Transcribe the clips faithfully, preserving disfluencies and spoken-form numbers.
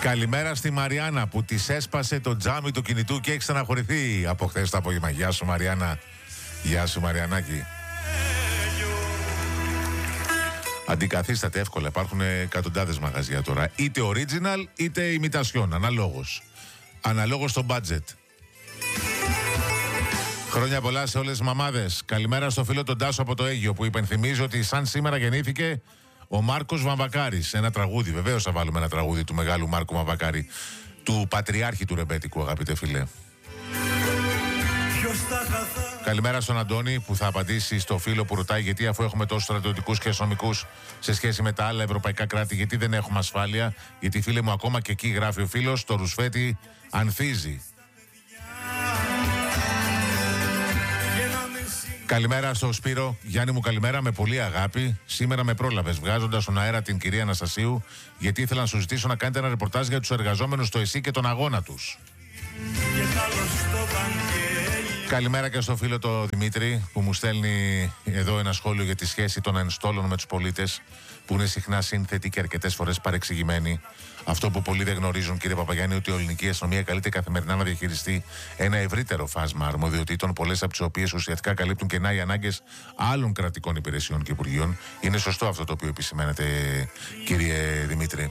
Καλημέρα στη Μαριάννα που της έσπασε το τζάμι του κινητού και έχει στεναχωρηθεί από χθες το απόγευμα. Γεια σου Μαριάννα. Γεια σου Μαριαννάκη. Αντικαθίσταται εύκολα. Υπάρχουν εκατοντάδες μαγαζιά τώρα. Είτε original είτε imitation. Αναλόγως. Αναλόγως στο budget. Χρόνια πολλά σε όλες τις μαμάδες. Καλημέρα στο φίλο τον Τάσο από το Αίγυο που υπενθυμίζει ότι σαν σήμερα γεννήθηκε ο Μάρκος Βαμβακάρης. Ένα τραγούδι. Βεβαίως θα βάλουμε ένα τραγούδι του μεγάλου Μάρκου Βαμβακάρη, του πατριάρχη του ρεμπέτικου, αγαπητέ φίλε. Καλημέρα στον Αντώνη που θα απαντήσει στο φίλο που ρωτάει γιατί, αφού έχουμε τόσους στρατιωτικούς και αστυνομικούς σε σχέση με τα άλλα ευρωπαϊκά κράτη, γιατί δεν έχουμε ασφάλεια. Γιατί, φίλε μου, ακόμα και εκεί γράφει ο φίλος, το ρουσφέτη ανθίζει. Καλημέρα στο Σπύρο. Γιάννη μου, καλημέρα, με πολύ αγάπη. Σήμερα με πρόλαβες βγάζοντας στον αέρα την κυρία Αναστασίου, γιατί ήθελα να σου ζητήσω να κάνετε ένα ρεπορτάζ για τους εργαζόμενους στο ΕΣΥ και τον αγώνα τους. Καλημέρα και στο φίλο το Δημήτρη που μου στέλνει εδώ ένα σχόλιο για τη σχέση των ενστόλων με τους πολίτες, που είναι συχνά σύνθετη και αρκετές φορές παρεξηγημένη. Αυτό που πολλοί δεν γνωρίζουν, κύριε Παπαγιάννη, ότι η ελληνική αστυνομία καλείται καθημερινά να διαχειριστεί ένα ευρύτερο φάσμα αρμοδιοτήτων, πολλές από τις οποίες ουσιαστικά καλύπτουν κενά οι ανάγκες άλλων κρατικών υπηρεσιών και υπουργείων. Είναι σωστό αυτό το οποίο επισημαίνετε, κύριε Δημήτρη.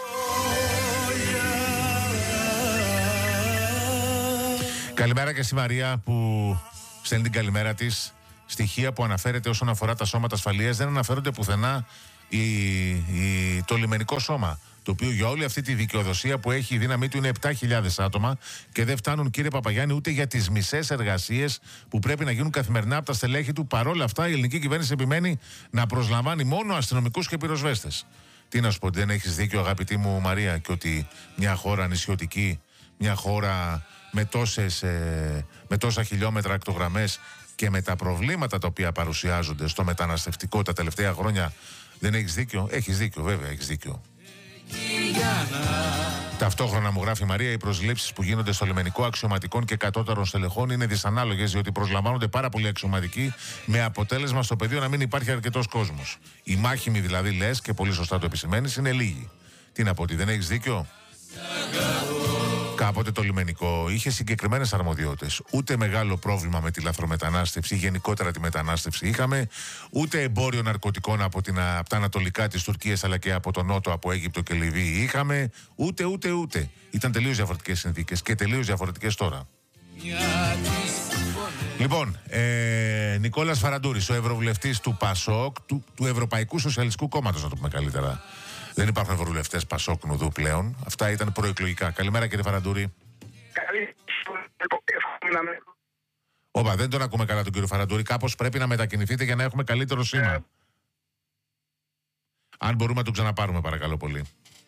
Καλημέρα και στη Μαρία που στέλνει την καλημέρα της. Στοιχεία που αναφέρεται όσον αφορά τα σώματα ασφαλείας δεν αναφέρονται πουθενά η, η, το λιμενικό σώμα, το οποίο για όλη αυτή τη δικαιοδοσία που έχει η δύναμή του είναι επτά χιλιάδες άτομα και δεν φτάνουν, κύριε Παπαγιάννη, ούτε για τις μισές εργασίες που πρέπει να γίνουν καθημερινά από τα στελέχη του. Παρόλα αυτά η ελληνική κυβέρνηση επιμένει να προσλαμβάνει μόνο αστυνομικούς και πυροσβέστες. Τι να σου πω, δεν έχεις δίκιο, αγαπητή μου Μαρία, και ότι μια χώρα νησιωτική, μια χώρα με, τόσες, ε, με τόσα χιλιόμετρα ακτογραμμές και με τα προβλήματα τα οποία παρουσιάζονται στο μεταναστευτικό τα τελευταία χρόνια, δεν έχεις δίκιο? Έχεις δίκιο, βέβαια, έχεις δίκιο. Ταυτόχρονα, μου γράφει η Μαρία, οι προσλήψεις που γίνονται στο λιμενικό αξιωματικών και κατώτερων στελεχών είναι δυσανάλογες, διότι προσλαμβάνονται πάρα πολλοί αξιωματικοί, με αποτέλεσμα στο πεδίο να μην υπάρχει αρκετός κόσμος. Οι μάχημοι δηλαδή, λες, και πολύ σωστά το επισημαίνεις, είναι λίγοι. Τι να πω, ότι δεν έχεις δίκιο? Κάποτε το λιμενικό είχε συγκεκριμένες αρμοδιότητες. Ούτε μεγάλο πρόβλημα με τη λαθρομετανάστευση, γενικότερα τη μετανάστευση είχαμε, ούτε εμπόριο ναρκωτικών από, την, από τα ανατολικά της Τουρκίας αλλά και από τον νότο, από Αίγυπτο και Λιβύη είχαμε, ούτε ούτε ούτε. Ήταν τελείως διαφορετικές συνθήκες και τελείως διαφορετικές τώρα. Λοιπόν, ε, Νικόλας Φαραντούρης, ο ευρωβουλευτής του ΠΑΣΟΚ, του, του Ευρωπαϊκού Σοσιαλιστικού Κόμματος, να το πούμε καλύτερα. Δεν υπάρχουν ευρωβουλευτές ΠΑΣΟΚ νουδού πλέον. Αυτά ήταν προεκλογικά. Καλημέρα, κύριε Φαραντούρη. Καλημέρα. Όπα, δεν τον ακούμε καλά τον κύριο Φαραντούρη. Κάπως πρέπει να μετακινηθείτε για να έχουμε καλύτερο σήμα. Yeah. Αν μπορούμε να τον ξαναπάρουμε, παρακαλώ πολύ.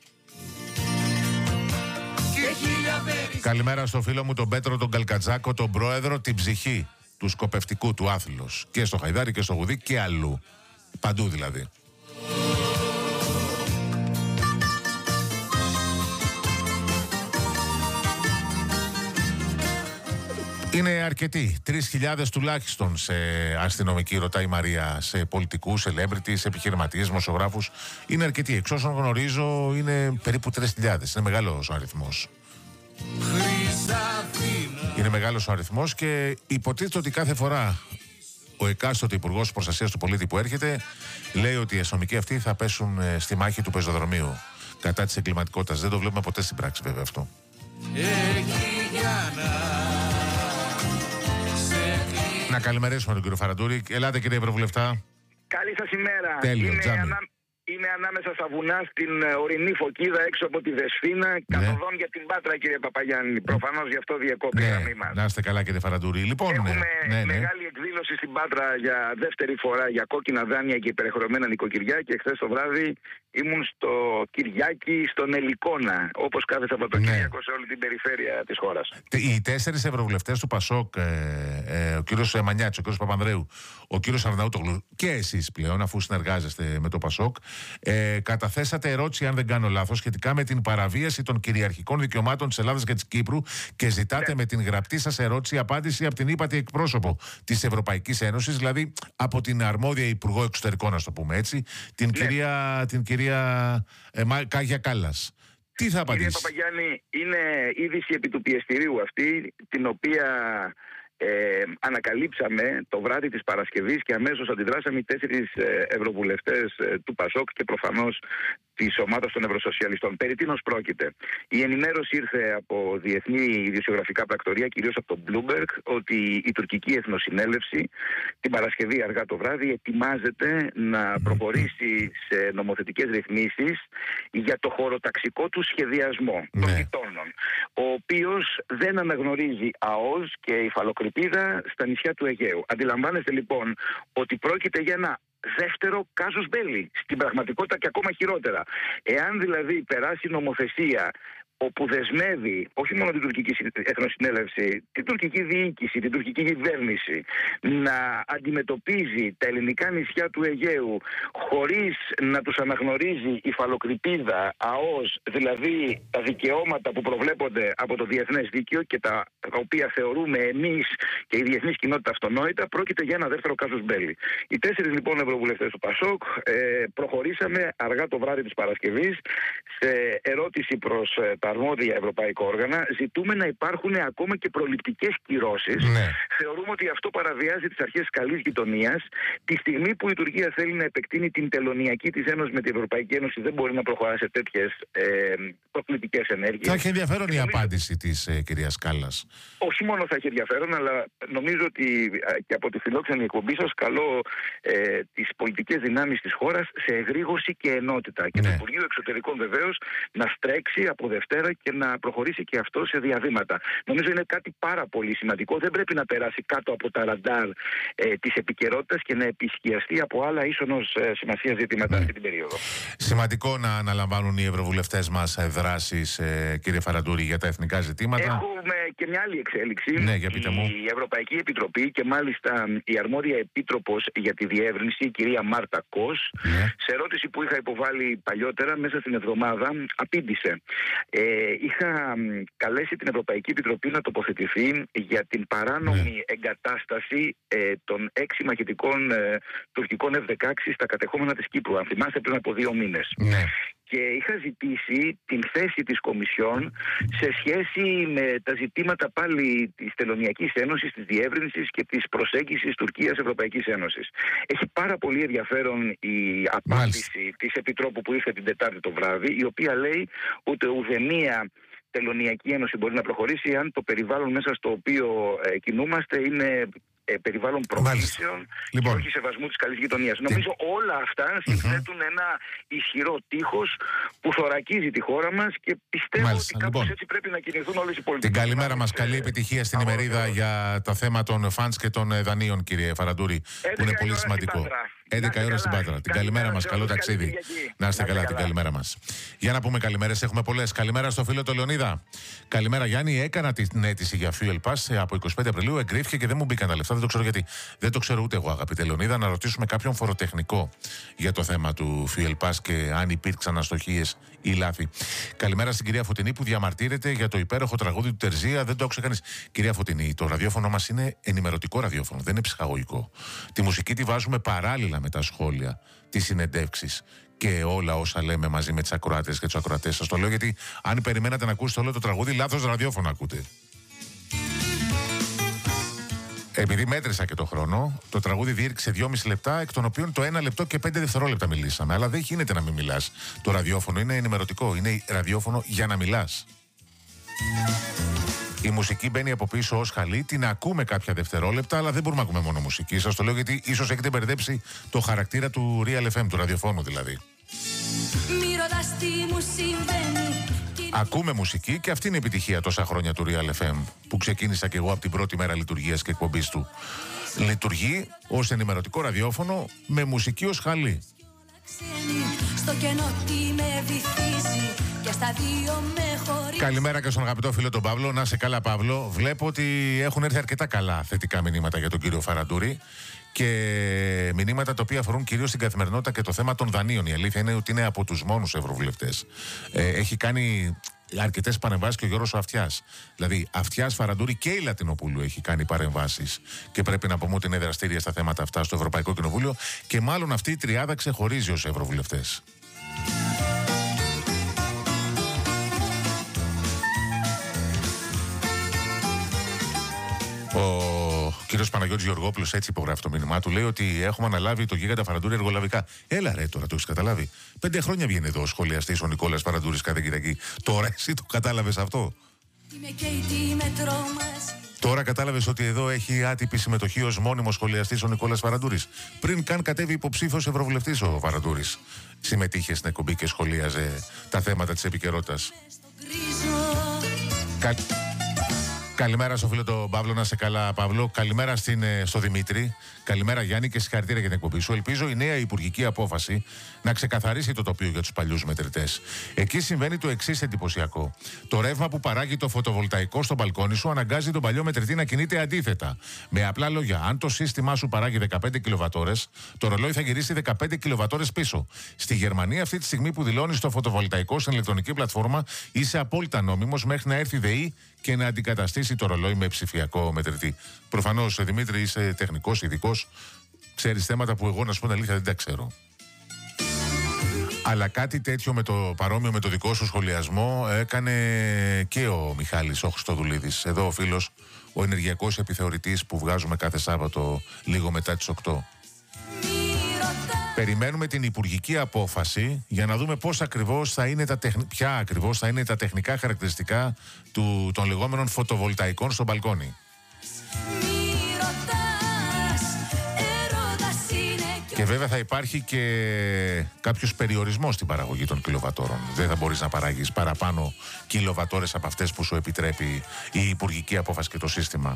Καλημέρα στο φίλο μου τον Πέτρο τον Καλκατζάκο, τον πρόεδρο, την ψυχή του σκοπευτικού του Άθλος. Και στο Χαϊδάρι και στο Γουδί και αλλού. Παντού δηλαδή. Είναι αρκετοί. Τρεις χιλιάδες τουλάχιστον σε αστυνομικοί, ρωτάει η Μαρία, σε πολιτικούς, celebrities, επιχειρηματίες, δημοσιογράφους. Είναι αρκετοί. Εξ όσων γνωρίζω είναι περίπου τρεις χιλιάδες. Είναι μεγάλος ο αριθμός. Είναι μεγάλος ο αριθμός και υποτίθεται ότι κάθε φορά ο εκάστοτε Υπουργός Προστασίας του Πολίτη που έρχεται λέει ότι οι αστυνομικοί αυτοί θα πέσουν στη μάχη του πεζοδρομίου κατά της εγκληματικότητας. Δεν το βλέπουμε ποτέ στην πράξη, βέβαια, αυτό. Να καλημερίσουμε τον κύριο Φαραντούρη. Ελάτε, κύριε Ευρωβουλευτά. Καλή σας ημέρα. Τέλειο, είναι, ανα... είναι ανάμεσα στα βουνά στην ορεινή Φωκίδα έξω από τη Δεσφίνα, ναι. Καθοδόν για την Πάτρα, κύριε Παπαγιάννη. Ναι. Προφανώς γι' αυτό διακόπη, ναι. Μας. Να είστε καλά, κύριε Φαραντούρη. Λοιπόν, έχουμε ναι, ναι. μεγάλη εκδήλωση στην Πάτρα για δεύτερη φορά για κόκκινα δάνεια και υπερχρεωμένα νοικοκυριά, και χθες το βράδυ ήμουν στο Κυριάκι, στον Ελικόνα, όπως κάθε Σαββατοκύριακο, ναι. Σε όλη την περιφέρεια της χώρας. Οι τέσσερις ευρωβουλευτές του ΠΑΣΟΚ, ε, ε, ο κύριος Μανιάτης, ο κύριος Παπανδρέου, ο κύριος Αρναούτογλου και εσείς πλέον, αφού συνεργάζεστε με το ΠΑΣΟΚ, ε, καταθέσατε ερώτηση, αν δεν κάνω λάθος, σχετικά με την παραβίαση των κυριαρχικών δικαιωμάτων της Ελλάδας και της Κύπρου και ζητάτε, ναι. Με την γραπτή σας ερώτηση απάντηση από την ύπατη εκπρόσωπο της Ευρωπαϊκής Ένωσης, δηλαδή από την αρμόδια Υπουργό Εξωτερικών, να το πούμε έτσι, την, ναι. κυρία, την κυρία ε, Κάγια Κάλλας. Τι θα απαντήσει? Κύριε Παπαγιάννη, είναι είδηση επί του πιεστηρίου αυτή, την οποία ε, ανακαλύψαμε το βράδυ της Παρασκευής και αμέσως αντιδράσαμε οι τέσσερις ε, ευρωβουλευτές ε, του ΠΑΣΟΚ και προφανώς της ομάδας των Ευρωσοσιαλιστών. Περί τίνος πρόκειται? Η ενημέρωση ήρθε από διεθνή ειδησιογραφικά πρακτορία, κυρίως από το Bloomberg, ότι η τουρκική Εθνοσυνέλευση την Παρασκευή αργά το βράδυ ετοιμάζεται να προχωρήσει σε νομοθετικές ρυθμίσεις για το χωροταξικό του σχεδιασμό των Ναι. γειτόνων, ο οποίος δεν αναγνωρίζει ΑΟΣ και υφαλοκρηπίδα στα νησιά του Αιγαίου. Αντιλαμβάνεστε λοιπόν ότι πρόκειται για ένα δεύτερο κάζους μπέλι, στην πραγματικότητα και ακόμα χειρότερα. Εάν δηλαδή περάσει νομοθεσία όπου δεσμεύει όχι μόνο την τουρκική Εθνοσυνέλευση, την τουρκική διοίκηση, την τουρκική κυβέρνηση να αντιμετωπίζει τα ελληνικά νησιά του Αιγαίου χωρίς να τους αναγνωρίζει υφαλοκρηπίδα, ΑΟΣ, δηλαδή τα δικαιώματα που προβλέπονται από το διεθνές δίκαιο και τα οποία θεωρούμε εμείς και η διεθνής κοινότητα αυτονόητα, πρόκειται για ένα δεύτερο κάζους μπέλι. Οι τέσσερις λοιπόν ευρωβουλευτές του ΠΑΣΟΚ ε, προχωρήσαμε αργά το βράδυ της Παρασκευής σε ερώτηση προς ε, τα αρμόδια ευρωπαϊκά όργανα. Ζητούμε να υπάρχουν ακόμα και προληπτικές κυρώσεις. Ναι. Θεωρούμε ότι αυτό παραβιάζει τις αρχές καλής γειτονίας. Τη στιγμή που η Τουρκία θέλει να επεκτείνει την τελωνειακή της ένωση με την Ευρωπαϊκή Ένωση, δεν μπορεί να προχωρά σε τέτοιες ε, προκλητικές ενέργειες. Θα έχει ενδιαφέρον η απάντηση της ε, κυρίας Κάλλας. Όχι μόνο θα έχει ενδιαφέρον, αλλά νομίζω ότι ε, και από τη φιλόξενη εκπομπή σας καλώ ε, τις πολιτικές δυνάμεις της χώρας σε εγρήγορση και ενότητα. Και Ναι. το Υπουργείο Εξωτερικών βεβαίως να στρέξει από Δευτέρα και να προχωρήσει και αυτό σε διαβήματα. Νομίζω είναι κάτι πάρα πολύ σημαντικό. Δεν πρέπει να περάσει κάτω από τα ραντάρ ε, της επικαιρότητας και να επισκιαστεί από άλλα ίσονος ε, σημασία ζητήματα Ναι. αυτή την περίοδο. Σημαντικό να αναλαμβάνουν οι ευρωβουλευτές μας ε, δράσεις, ε, κύριε Φαραντούρη, για τα εθνικά ζητήματα. Έχουμε και μια άλλη εξέλιξη. Ναι, για πείτε μου. Η Ευρωπαϊκή Επιτροπή και μάλιστα η αρμόδια επίτροπος για τη διεύρυνση, η κυρία Μάρτα Κος, Ναι. σε ερώτηση που είχα υποβάλει παλιότερα μέσα στην εβδομάδα, απήντησε. Ε, είχα μ, καλέσει την Ευρωπαϊκή Επιτροπή να τοποθετηθεί για την παράνομη Ναι. εγκατάσταση ε, των έξι μαχητικών ε, τουρκικών εφ δεκαέξι στα κατεχόμενα της Κύπρου. Αν θυμάστε, πριν από δύο μήνες. Ναι. Και είχα ζητήσει την θέση της Κομισιόν σε σχέση με τα ζητήματα πάλι της Τελωνειακής Ένωσης, της διεύρυνσης και της προσέγγισης Τουρκίας-Ευρωπαϊκής Ένωσης. Έχει πάρα πολύ ενδιαφέρον η απάντηση Μάλιστα. της Επιτρόπου που ήρθε την Τετάρτη το βράδυ, η οποία λέει ότι ουδεμία Τελωνειακή Ένωση μπορεί να προχωρήσει αν το περιβάλλον μέσα στο οποίο ε, κινούμαστε είναι ε, περιβάλλον προκλήσεων Λοιπόν. και όχι σεβασμού της καλής γειτονίας. Νομίζω όλα αυτά συνθέτουν ένα ισχυρό τείχος που θωρακίζει τη χώρα μας και πιστεύω Μάλιστα. ότι κάπως Λοιπόν. έτσι πρέπει να κινηθούν όλες οι πολιτικές. Την καλημέρα μας. Ε, Καλή επιτυχία στην αγώνα ημερίδα όλων. για το θέμα των φαντς και των ε, δανείων, κύριε Φαραντούρη, που είναι η πολύ ώρα στην σημαντικό. Πάτρα. έντεκα η ώρα στην Πάτρα. Την καλημέρα μας. σε Καλό όλους. Καλή ταξίδι. Κυριακή. Να είστε καλά, την καλημέρα μας. Για να πούμε καλημέρες, έχουμε πολλές. Καλημέρα στο φίλο το Λεωνίδα. Καλημέρα Γιάννη, έκανα την αίτηση για Fuel Pass από εικοστή πέμπτη Απριλίου, εγκρίθηκε και δεν μου μπήκαν τα λεφτά. Δεν το ξέρω γιατί. Δεν το ξέρω ούτε εγώ, αγαπητέ Λεωνίδα. Να ρωτήσουμε κάποιον φοροτεχνικό για το θέμα του Fuel Pass και αν υπήρξαν αστοχίες ή λάθη. Καλημέρα στην κυρία Φωτεινή που διαμαρτύρεται για το υπέροχο τραγούδι του Τερζία. Δεν το άκουσε κανείς. Κυρία Φωτεινή, το ραδιόφωνο μας είναι ενημερωτικό ραδιόφωνο, δεν είναι ψυχαγωγικό. Τη μουσική τη βάζουμε παράλληλα με τα σχόλια, τις συνεντεύξεις και όλα όσα λέμε μαζί με τις ακροάτες και τους ακροατές. Σας το λέω γιατί αν περιμένατε να ακούσετε όλο το τραγούδι, λάθος ραδιόφωνο ακούτε. Επειδή μέτρησα και το χρόνο, το τραγούδι διήρξε δυόμιση λεπτά, εκ των οποίων το ένα λεπτό και πέντε δευτερόλεπτα μιλήσαμε. Αλλά δεν γίνεται να μην μιλάς. Το ραδιόφωνο είναι ενημερωτικό. Είναι ραδιόφωνο για να μιλάς. Η μουσική μπαίνει από πίσω ως χαλή, την ακούμε κάποια δευτερόλεπτα, αλλά δεν μπορούμε να ακούμε μόνο μουσική. Σας το λέω γιατί ίσως έχετε μπερδέψει το χαρακτήρα του Real εφ εμ, του ραδιοφώνου δηλαδή. Μη ρωτάς τι μου συμβαίνει. Ακούμε μουσική και αυτή είναι η επιτυχία τόσα χρόνια του Real εφ εμ που ξεκίνησα και εγώ από την πρώτη μέρα λειτουργίας και εκπομπής του. Λειτουργεί ως ενημερωτικό ραδιόφωνο με μουσική ως χαλή. Στο κενό τι με βυθίζει και στα δύο με χωρίζει. Καλημέρα και στον αγαπητό φίλο τον Παύλο. Να σε καλά, Παύλο. Βλέπω ότι έχουν έρθει αρκετά καλά θετικά μηνύματα για τον κύριο Φαραντούρη και μηνύματα τα οποία αφορούν κυρίως την καθημερινότητα και το θέμα των δανείων. Η αλήθεια είναι ότι είναι από τους μόνους ευρωβουλευτές. Ε, έχει κάνει αρκετές παρεμβάσεις και ο Γιώργος ο Αυτιάς. Δηλαδή, Αυτιάς, Φαραντούρη και η Λατινοπούλου έχει κάνει παρεμβάσεις και πρέπει να πούμε ότι είναι δραστήρια στα θέματα αυτά στο Ευρωπαϊκό Κοινοβούλιο και μάλλον αυτή η τριάδα ξεχωρίζει ως ευρωβουλευτές. Ο κύριος Παναγιώτης Γεωργόπουλος έτσι υπογράφει το μήνυμά του. Λέει ότι έχουμε αναλάβει το γίγαντα Φαραντούρη εργολαβικά. Έλα ρε, τώρα το έχεις καταλάβει. Πέντε χρόνια βγαίνει εδώ ο σχολιαστής ο Νικόλας Φαραντούρης κάθε Κυριακή. Τώρα εσύ το κατάλαβες αυτό? Τώρα κατάλαβες ότι εδώ έχει άτυπη συμμετοχή ως μόνιμος σχολιαστής ο Νικόλας Φαραντούρης? Πριν καν κατέβει υποψήφιος ευρωβουλευτής ο Φαραντούρης, συμμετείχε στην εκπομπή και σχολίαζε τα θέματα της επικαιρότητας. Κα... Καλημέρα στο φίλο τον Παύλο, να σε καλά Παύλο. Καλημέρα στην, στο Δημήτρη. Καλημέρα Γιάννη και συγχαρητήρια για την εκπομπή σου. Ελπίζω η νέα υπουργική απόφαση να ξεκαθαρίσει το τοπίο για τους παλιούς μετρητές. Εκεί συμβαίνει το εξής εντυπωσιακό. Το ρεύμα που παράγει το φωτοβολταϊκό στο μπαλκόνι σου αναγκάζει τον παλιό μετρητή να κινείται αντίθετα. Με απλά λόγια, αν το σύστημά σου παράγει δεκαπέντε κιλοβατόρες, το ρολόι θα γυρίσει δεκαπέντε κιλοβατόρες πίσω. Στη Γερμανία, αυτή τη στιγμή που δηλώνει το φωτοβολταϊκό στην ηλεκτρονική πλατφόρμα, είσαι απόλυτα νόμιμος μέχρι να έρθει η ΔΕΗ και να αντικαταστήσει το ρολόι με ψηφιακό μετρητή. Προφανώς, Δημήτρη, είσαι τεχνικός, ειδικός. Ξέρεις θέματα που εγώ, να σου πω την αλήθεια, δεν τα ξέρω. Αλλά κάτι τέτοιο με το παρόμοιο με το δικό σου σχολιασμό έκανε και ο Μιχάλης ο Χριστοδουλίδης. Εδώ ο φίλος, ο ενεργειακός επιθεωρητής που βγάζουμε κάθε Σάββατο λίγο μετά τις οκτώ. Περιμένουμε την υπουργική απόφαση για να δούμε πώς ακριβώς θα είναι τα τεχνη... ποια ακριβώς θα είναι τα τεχνικά χαρακτηριστικά του... των λεγόμενων φωτοβολταϊκών στο μπαλκόνι. Και βέβαια θα υπάρχει και κάποιος περιορισμός στην παραγωγή των κιλοβατόρων. Δεν θα μπορείς να παράγεις παραπάνω κιλοβατόρες από αυτές που σου επιτρέπει η υπουργική απόφαση και το σύστημα.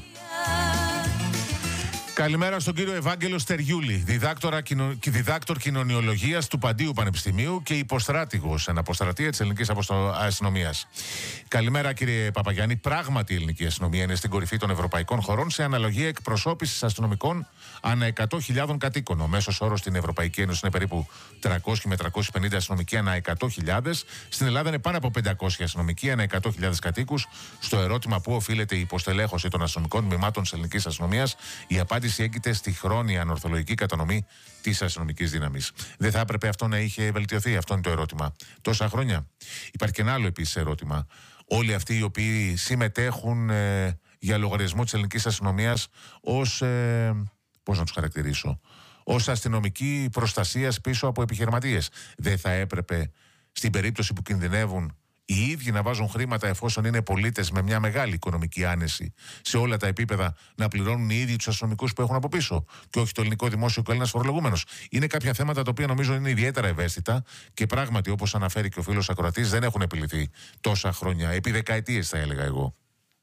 Καλημέρα στον κύριο Ευάγγελο Στεριούλη, διδάκτορα, διδάκτορ κοινωνιολογίας του Παντίου Πανεπιστημίου και υποστράτηγος εν αποστρατεία της ελληνικής αστυνομίας. Καλημέρα κύριε Παπαγιάννη. Πράγματι η ελληνική αστυνομία είναι στην κορυφή των ευρωπαϊκών χωρών σε αναλογία εκπροσώπησης αστυνομικών ανά εκατό χιλιάδων κατοίκων. Ο μέσος όρος στην Ευρωπαϊκή Ένωση είναι περίπου τριακόσιοι με τριακόσιοι πενήντα αστυνομικοί ανά εκατό χιλιάδες. Στην Ελλάδα είναι πάνω από πεντακόσιοι αστυνομικοί ανά εκατό χιλιάδες κατοίκους. Στο ερώτημα πού οφείλεται η υποστελέχωση των αστυνομικών τμήματων της ελληνικής αστυνομίας, η απάντηση έγκυται στη χρόνια ανορθολογική κατανομή της αστυνομικής δύναμης. Δεν θα έπρεπε αυτό να είχε βελτιωθεί? Αυτό είναι το ερώτημα. Τόσα χρόνια. Υπάρχει και ένα άλλο επίσης ερώτημα. Όλοι αυτοί οι οποίοι συμμετέχουν ε, για λογαριασμό της ελληνικής αστυνομίας ως, ε, πώς να τους χαρακτηρίσω, ως αστυνομική προστασίας πίσω από επιχειρηματίες, δεν θα έπρεπε στην περίπτωση που κινδυνεύουν οι ίδιοι να βάζουν χρήματα, εφόσον είναι πολίτες με μια μεγάλη οικονομική άνεση σε όλα τα επίπεδα, να πληρώνουν οι ίδιοι τους αστυνομικούς που έχουν από πίσω και όχι το ελληνικό δημόσιο και ο Έλληνας φορολογούμενος? Είναι κάποια θέματα τα οποία νομίζω είναι ιδιαίτερα ευαίσθητα και πράγματι, όπως αναφέρει και ο φίλος ακροατής, δεν έχουν επιληθεί τόσα χρόνια, επί δεκαετίες θα έλεγα εγώ.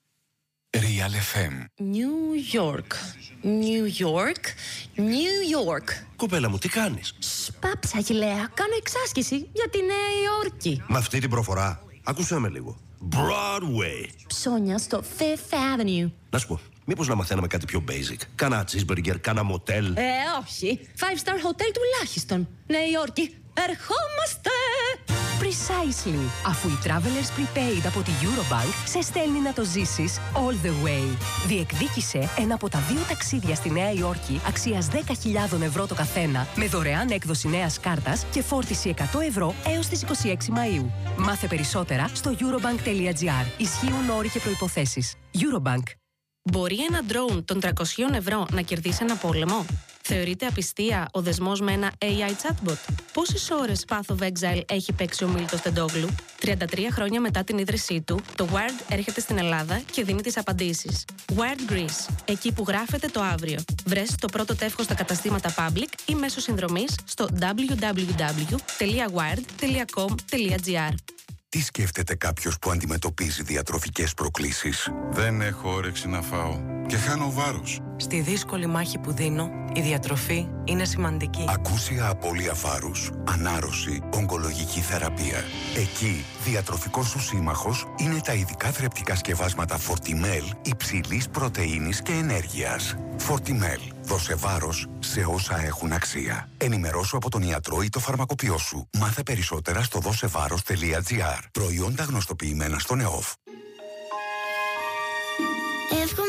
Real εφ εμ. New York. New York. New York. Κοπέλα μου, τι κάνεις? Πάψα, Αγγελέα. Κάνω εξάσκηση για τη Νέα Υόρκη. Με αυτή την προφορά, άκουσέ με λίγο. Broadway. Ψώνια στο Fifth Avenue. Να σου πω, μήπως να μαθαίναμε κάτι πιο basic? Κάνα cheeseburger, κάνα motel. Ε, όχι. Five star hotel τουλάχιστον. Νέα Υόρκη. Ερχόμαστε! Precisely. Αφού η Travelers Prepaid από τη Eurobank σε στέλνει να το ζήσεις all the way. Διεκδίκησε ένα από τα δύο ταξίδια στη Νέα Υόρκη αξίας δέκα χιλιάδες ευρώ το καθένα με δωρεάν έκδοση νέας κάρτας και φόρτιση εκατό ευρώ έως τις είκοσι έξι Μαΐου. Μάθε περισσότερα στο eurobank.gr. Ισχύουν όροι και προϋποθέσεις. Eurobank. Μπορεί ένα drone των τριακόσια ευρώ να κερδίσει ένα πόλεμο? Θεωρείται απιστία ο δεσμός με ένα έι άι chatbot? Πόσες ώρες Path of Exile έχει παίξει ο Μίλτος Τεντόγλου? τριάντα τρία χρόνια μετά την ίδρυσή του, το Wired έρχεται στην Ελλάδα και δίνει τις απαντήσεις. Wired Greece, εκεί που γράφεται το αύριο. Βρες το πρώτο τεύχος στα καταστήματα Public ή μέσω συνδρομής στο double-u double-u double-u τελεία wired τελεία com τελεία gr. Τι σκέφτεται κάποιος που αντιμετωπίζει διατροφικές προκλήσεις? Δεν έχω όρεξη να φάω και χάνω βάρος. Στη δύσκολη μάχη που δίνω, η διατροφή είναι σημαντική. Ακούσια απώλεια βάρους, ανάρρωση, ογκολογική θεραπεία. Εκεί, διατροφικός σου σύμμαχος είναι τα ειδικά θρεπτικά σκευάσματα Fortimel υψηλής πρωτεΐνης και ενέργειας. Fortimel. Δώσε βάρος σε όσα έχουν αξία. Ενημερώσου από τον ιατρό ή το φαρμακοποιό σου. Μάθε περισσότερα στο δώσεβάρος τελεία gr. Προϊόντα γνωστοποιημένα στον ΕΟΦ. Εύχομαι να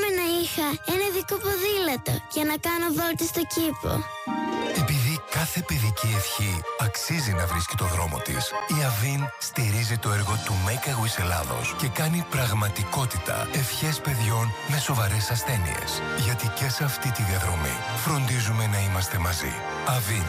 είχα ένα δικό ποδήλατο για να κάνω βόλτες στο κήπο. Επειδή κάθε παιδική ευχή αξίζει να βρίσκει το δρόμο της, η Avin στηρίζει το έργο του Make a Wish Ελλάδος και κάνει πραγματικότητα ευχές παιδιών με σοβαρές ασθένειες. Γιατί και σε αυτή τη διαδρομή φροντίζουμε να είμαστε μαζί. Avin.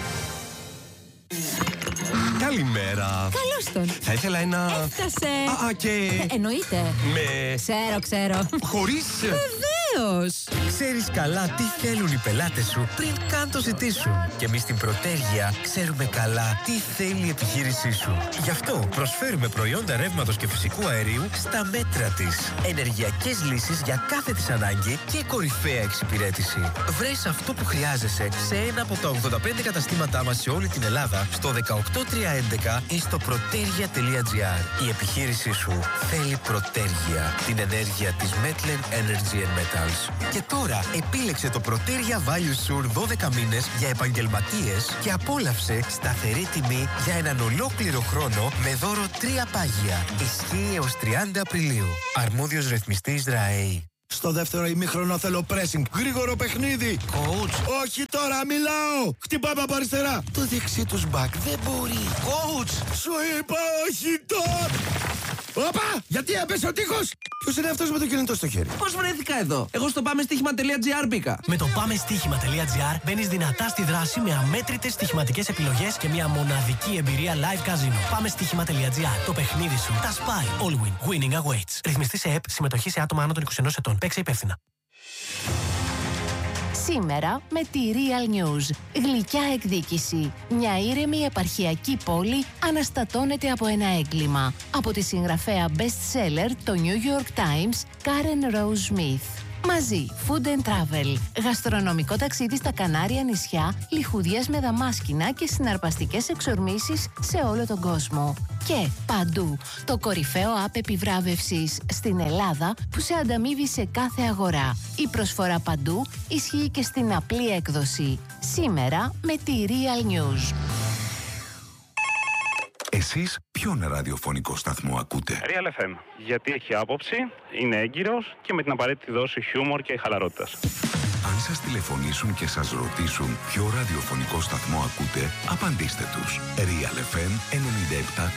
Καλημέρα. Καλώς τον. Θα ήθελα ένα... Έφτασε. Α, α, και... Ε, εννοείται. Με... Ξέρω, ξέρω. Χωρίς... Βεβαίως. Ξέρεις καλά τι θέλουν οι πελάτες σου πριν καν το ζητήσουν. Και εμείς στην Προτέργεια ξέρουμε καλά τι θέλει η επιχείρησή σου. Γι' αυτό προσφέρουμε προϊόντα ρεύματος και φυσικού αερίου στα μέτρα της. Ενεργειακές λύσεις για κάθε της ανάγκη και κορυφαία εξυπηρέτηση. Βρες αυτό που χρειάζεσαι σε ένα από τα ογδόντα πέντε καταστήματά μας σε όλη την Ελλάδα, στο δεκαοκτώ τριακόσια έντεκα ή στο protergia τελεία gr. Η επιχείρησή σου θέλει Προτέργεια, την ενέργεια της Metlen Energy and Metals. Και τώρα επίλεξε το Protergia Value Sur δώδεκα μήνες για επαγγελματίες και απόλαυσε σταθερή τιμή για έναν ολόκληρο χρόνο με δώρο τρία πάγια. Ισχύει έως τριάντα Απριλίου. Αρμόδιος ρυθμιστής ΡΑΕΗ. Στο δεύτερο ημίχρονο θέλω pressing. Γρήγορο παιχνίδι. Coach. Όχι τώρα, μιλάω. Χτυπάμε από αριστερά. Το δεξί τους μπακ δεν μπορεί. Coach. Σου είπα όχι τώρα. Όπα, γιατί έπεσε ο τείχος. Ποιος είναι αυτός με το κινητό στο χέρι? Πώς βρέθηκα εδώ? Εγώ στο πάμε στοίχημα τελεία gr μπήκα. Με το πάμε στοίχημα τελεία gr μπαίνεις δυνατά στη δράση με αμέτρητες στοιχηματικές επιλογές και μια μοναδική εμπειρία live casino. Πάμε στοίχημα τελεία gr. Το παιχνίδι σου. Τα σπάει. All win. Winning awaits. Ρυθμιστή σε ΕΠ. Συμμετοχή σε άτομα άνω των είκοσι ενός ετών. Παίξε υπεύθυνα. Σήμερα με τη Real News. Γλυκιά εκδίκηση. Μια ήρεμη επαρχιακή πόλη αναστατώνεται από ένα έγκλημα. Από τη συγγραφέα best seller το New York Times, Karen Rose Smith. Μαζί, Food and Travel. Γαστρονομικό ταξίδι στα Κανάρια νησιά, λιχουδιές με δαμάσκηνα και συναρπαστικές εξορμήσεις σε όλο τον κόσμο. Και παντού, το κορυφαίο app επιβράβευσης στην Ελλάδα που σε ανταμείβει σε κάθε αγορά. Η προσφορά παντού ισχύει και στην απλή έκδοση. Σήμερα με τη Real News. Εσείς ποιον ραδιοφωνικό σταθμό ακούτε? Real εφ εμ. Γιατί έχει άποψη, είναι έγκυρος και με την απαραίτητη δόση χιούμορ και χαλαρότητας. Αν σας τηλεφωνήσουν και σας ρωτήσουν ποιο ραδιοφωνικό σταθμό ακούτε, απαντήστε τους. Real εφ εμ ενενήντα επτά